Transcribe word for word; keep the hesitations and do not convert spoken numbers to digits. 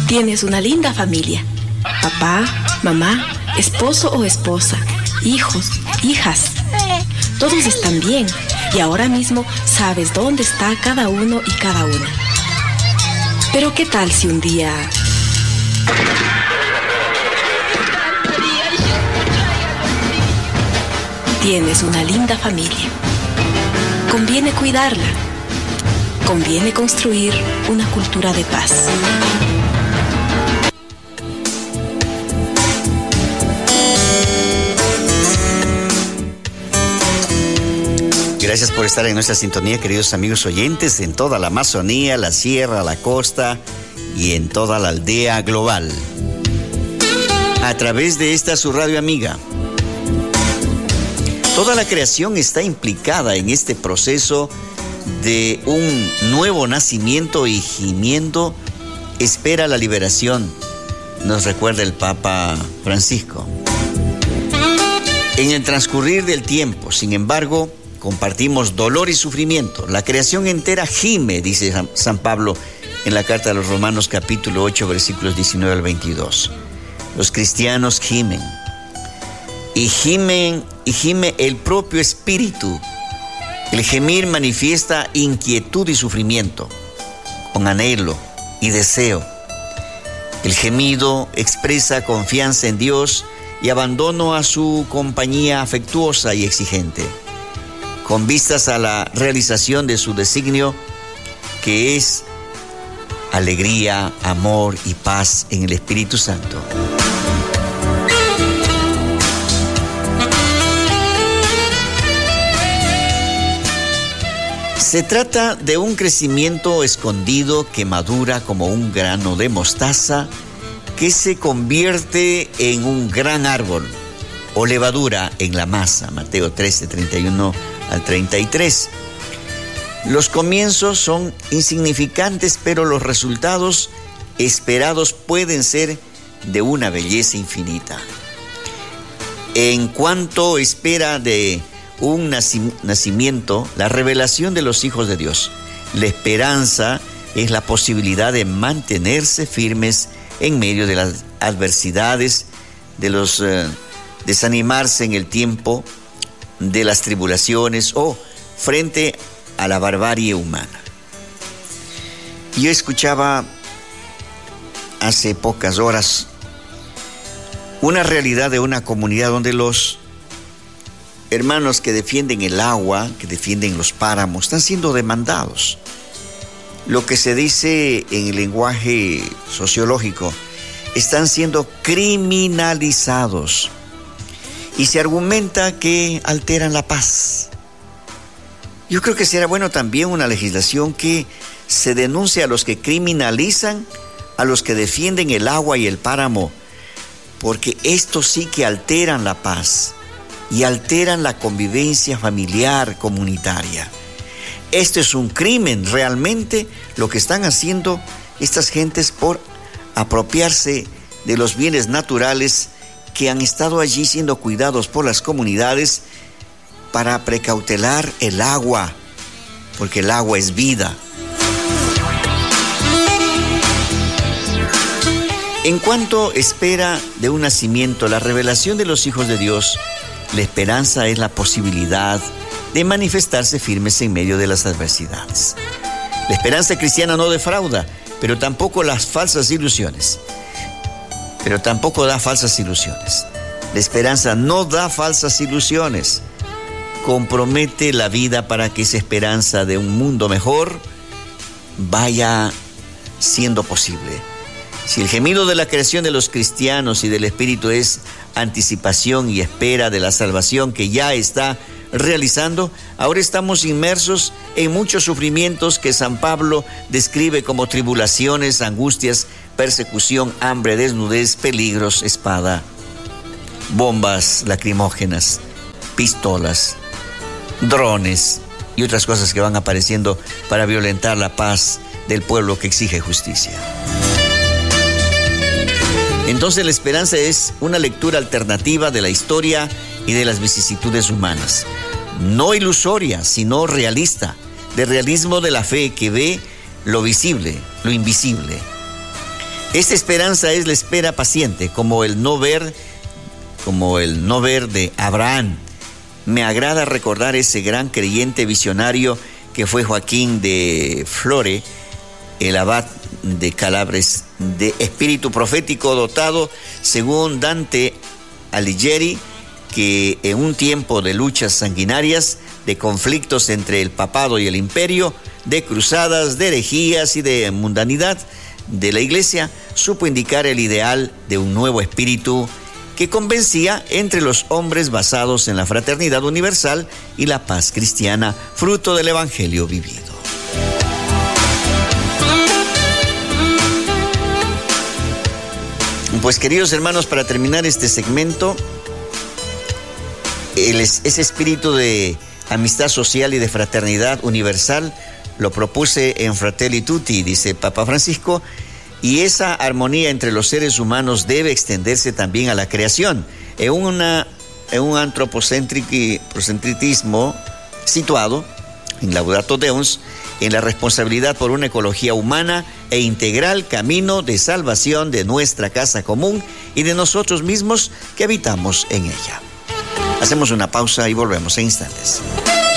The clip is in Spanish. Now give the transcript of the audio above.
Tienes una linda familia. Papá, mamá, esposo o esposa, hijos, hijas. Todos están bien y ahora mismo sabes dónde está cada uno y cada una. Pero ¿qué tal si un día... Tienes una linda familia. Conviene cuidarla. Conviene construir una cultura de paz. Gracias por estar en nuestra sintonía, queridos amigos oyentes, en toda la Amazonía, la sierra, la costa y en toda la aldea global. A través de esta su radio amiga. Toda la creación está implicada en este proceso de un nuevo nacimiento y gimiendo espera la liberación, nos recuerda el Papa Francisco. En el transcurrir del tiempo, sin embargo, compartimos dolor y sufrimiento. La creación entera gime, dice San Pablo en la carta a los Romanos capítulo ocho, versículos diecinueve al veintidós. Los cristianos gimen. Y gimen, y gime el propio espíritu. El gemir manifiesta inquietud y sufrimiento, con anhelo y deseo. El gemido expresa confianza en Dios y abandono a su compañía afectuosa y exigente, con vistas a la realización de su designio, que es alegría, amor y paz en el Espíritu Santo. Se trata de un crecimiento escondido que madura como un grano de mostaza que se convierte en un gran árbol o levadura en la masa. Mateo trece, treinta y uno al treinta y tres. Los comienzos son insignificantes, pero los resultados esperados pueden ser de una belleza infinita. En cuanto espera de un nacimiento, la revelación de los hijos de Dios. La esperanza es la posibilidad de mantenerse firmes en medio de las adversidades, de los eh, desanimarse en el tiempo de las tribulaciones o frente a la barbarie humana. Yo escuchaba hace pocas horas una realidad de una comunidad donde los hermanos que defienden el agua, que defienden los páramos, están siendo demandados. Lo que se dice en el lenguaje sociológico, están siendo criminalizados. Y se argumenta que alteran la paz. Yo creo que será bueno también una legislación que se denuncie a los que criminalizan, a los que defienden el agua y el páramo, porque estos sí que alteran la paz y alteran la convivencia familiar, comunitaria. Esto es un crimen realmente lo que están haciendo estas gentes por apropiarse de los bienes naturales que han estado allí siendo cuidados por las comunidades para precautelar el agua, porque el agua es vida. En cuanto espera de un nacimiento, la revelación de los hijos de Dios, la esperanza es la posibilidad de manifestarse firmes en medio de las adversidades. La esperanza cristiana no defrauda, pero tampoco las falsas ilusiones. Pero tampoco da falsas ilusiones. La esperanza no da falsas ilusiones. Compromete la vida para que esa esperanza de un mundo mejor vaya siendo posible. Si el gemido de la creación de los cristianos y del Espíritu es anticipación y espera de la salvación que ya está realizando, ahora estamos inmersos en muchos sufrimientos que San Pablo describe como tribulaciones, angustias, persecución, hambre, desnudez, peligros, espada, bombas lacrimógenas, pistolas, drones y otras cosas que van apareciendo para violentar la paz del pueblo que exige justicia. Entonces la esperanza es una lectura alternativa de la historia y de las vicisitudes humanas, no ilusoria, sino realista, de realismo de la fe que ve lo visible, lo invisible. Esta esperanza es la espera paciente, como el no ver, como el no ver de Abraham. Me agrada recordar ese gran creyente visionario que fue Joaquín de Flore, el abad de Calabres, de espíritu profético dotado, según Dante Alighieri, que en un tiempo de luchas sanguinarias, de conflictos entre el papado y el imperio, de cruzadas, de herejías y de mundanidad de la iglesia, supo indicar el ideal de un nuevo espíritu que convencía entre los hombres basados en la fraternidad universal y la paz cristiana, fruto del evangelio vivido. Pues queridos hermanos, para terminar este segmento, el, ese espíritu de amistad social y de fraternidad universal lo propuse en Fratelli Tutti, dice Papa Francisco, y esa armonía entre los seres humanos debe extenderse también a la creación, en, una, en un antropocentrismo situado en Laudato Deus, en la responsabilidad por una ecología humana e integral, camino de salvación de nuestra casa común y de nosotros mismos que habitamos en ella. Hacemos una pausa y volvemos en instantes.